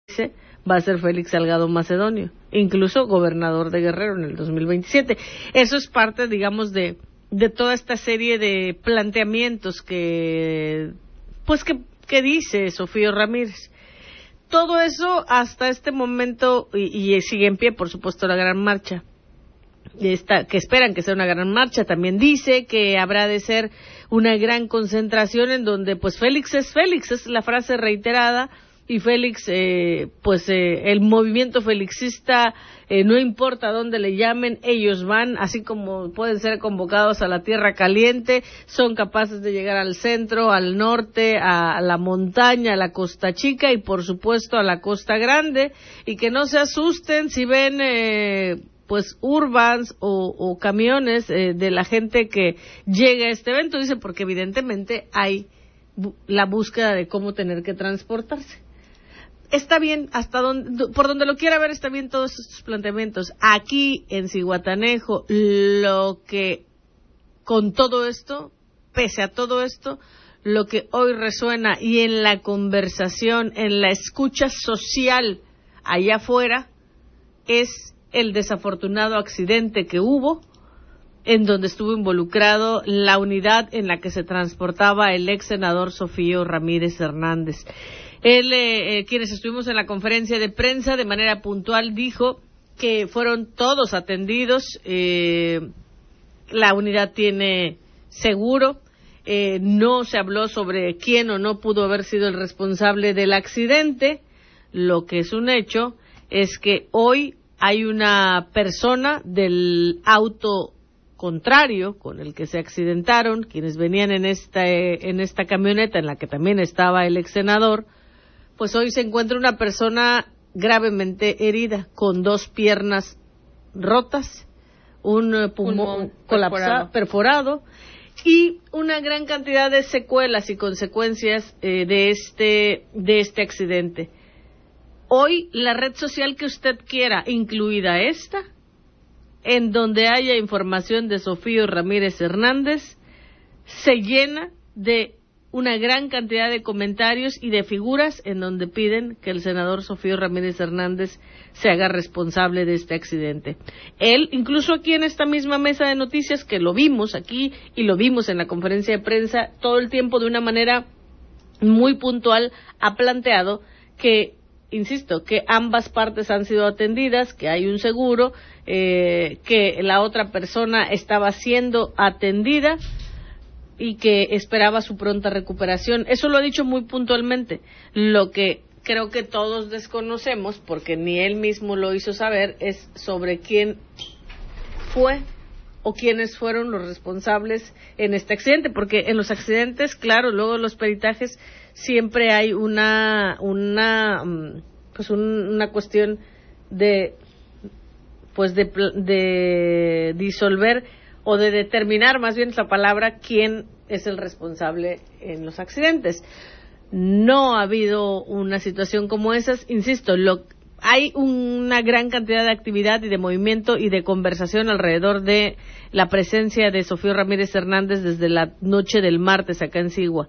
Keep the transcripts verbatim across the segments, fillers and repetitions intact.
va a ser Félix Salgado Macedonio, incluso gobernador de Guerrero en el dos mil veintisiete. Eso es parte, digamos, de, de toda esta serie de planteamientos que, pues, que, que dice Sofío Ramírez. Todo eso hasta este momento, y, y sigue en pie, por supuesto, la gran marcha, esta, que esperan que sea una gran marcha. También dice que habrá de ser una gran concentración en donde, pues, Félix es Félix, es la frase reiterada, y Félix, eh, pues eh, el movimiento felixista, eh, no importa dónde le llamen, ellos van, así como pueden ser convocados a la Tierra Caliente, son capaces de llegar al centro, al norte, a, a la montaña, a la Costa Chica y por supuesto a la Costa Grande, y que no se asusten si ven eh, pues urbans o, o camiones eh, de la gente que llega a este evento, dice, porque evidentemente hay bu- la búsqueda de cómo tener que transportarse. Está bien, hasta donde, por donde lo quiera ver, está bien todos estos planteamientos. Aquí, en Zihuatanejo, lo que, con todo esto, pese a todo esto, lo que hoy resuena y en la conversación, en la escucha social allá afuera, es el desafortunado accidente que hubo, en donde estuvo involucrado la unidad en la que se transportaba el ex senador Sofío Ramírez Hernández. Él, eh, eh, quienes estuvimos en la conferencia de prensa, de manera puntual dijo que fueron todos atendidos, eh, la unidad tiene seguro, eh, no se habló sobre quién o no pudo haber sido el responsable del accidente. Lo que es un hecho es que hoy hay una persona del auto contrario con el que se accidentaron, quienes venían en esta, en esta camioneta en la que también estaba el ex senador, pues hoy se encuentra una persona gravemente herida, con dos piernas rotas, un pulmón colapsado, perforado. perforado, y una gran cantidad de secuelas y consecuencias eh, de este de este accidente. Hoy la red social que usted quiera, incluida esta, en donde haya información de Sofío Ramírez Hernández, se llena de una gran cantidad de comentarios y de figuras en donde piden que el senador Sofío Ramírez Hernández se haga responsable de este accidente. Él, incluso aquí en esta misma mesa de noticias, que lo vimos aquí y lo vimos en la conferencia de prensa, todo el tiempo de una manera muy puntual, ha planteado que, insisto, que ambas partes han sido atendidas, que hay un seguro, eh, que la otra persona estaba siendo atendida y que esperaba su pronta recuperación. Eso lo ha dicho muy puntualmente. Lo que creo que todos desconocemos, porque ni él mismo lo hizo saber, es sobre quién fue o quiénes fueron los responsables en este accidente, porque en los accidentes, claro, luego los peritajes, siempre hay una una pues un, una cuestión de pues de, de disolver o de determinar, más bien es la palabra, quién es el responsable en los accidentes. No ha habido una situación como esas, insisto, lo, hay una gran cantidad de actividad y de movimiento y de conversación alrededor de la presencia de Sofío Ramírez Hernández desde la noche del martes acá en Sigua.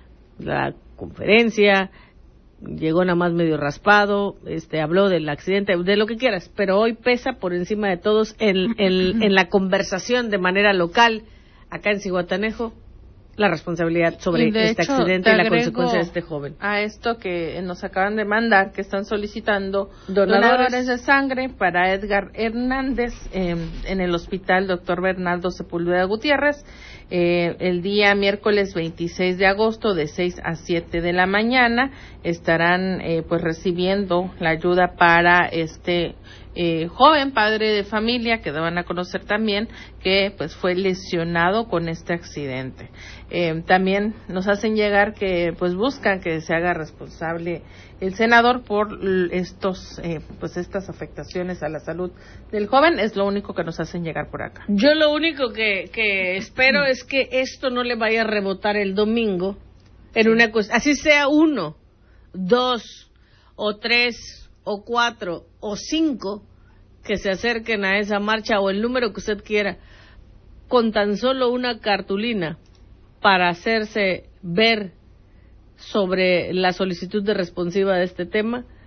La conferencia, llegó nada más medio raspado, este, habló del accidente, de lo que quieras, pero hoy pesa por encima de todos en, en, en la conversación de manera local acá en Zihuatanejo la responsabilidad sobre este hecho, accidente y la consecuencia de este joven. A esto que nos acaban de mandar, que están solicitando donadores, donadores de sangre para Edgar Hernández eh, en el hospital doctor Bernardo Sepúlveda Gutiérrez, eh, el día miércoles veintiséis de agosto de seis a siete de la mañana estarán eh, pues recibiendo la ayuda para este Eh, joven padre de familia, que daban a conocer también que pues fue lesionado con este accidente. Eh, también nos hacen llegar que pues buscan que se haga responsable el senador por estos eh, pues estas afectaciones a la salud del joven. Es lo único que nos hacen llegar por acá. Yo lo único que, que espero es que esto no le vaya a rebotar el domingo en una cosa, así sea uno, dos o tres o cuatro o cinco que se acerquen a esa marcha o el número que usted quiera, con tan solo una cartulina para hacerse ver sobre la solicitud de responsiva de este tema,